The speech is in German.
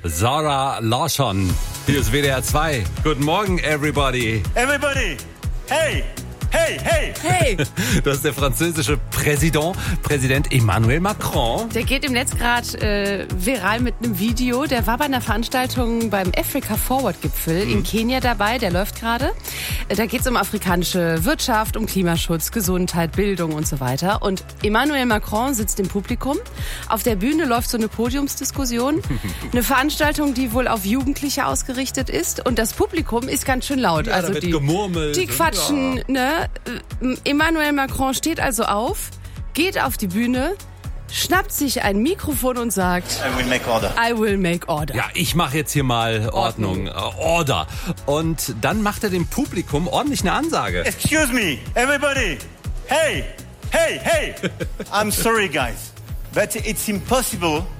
Zara Larsson. Hier ist WDR 2. Guten Morgen, everybody. Everybody, hey, hey, hey. Hey, Das ist der französische Präsident Emmanuel Macron. der geht im Netz gerade viral mit einem Video. Der war bei einer Veranstaltung beim Africa Forward Gipfel in Kenia dabei. Der läuft gerade. Da geht es um afrikanische Wirtschaft, um Klimaschutz, Gesundheit, Bildung und so weiter. Und Emmanuel Macron sitzt im Publikum. Auf der Bühne läuft so eine Podiumsdiskussion. Eine Veranstaltung, die wohl auf Jugendliche ausgerichtet ist. Und das Publikum ist ganz schön laut. Ja, da wird gemurmelt. Die quatschen, ne? Emmanuel Macron steht also auf, geht auf die Bühne, schnappt sich ein Mikrofon und sagt: I will make order. I will make order. Ja, ich mache jetzt hier mal Ordnung. Order. Und dann macht er dem Publikum ordentlich eine Ansage. Excuse me, everybody, hey, hey, hey. I'm sorry, guys, but it's impossible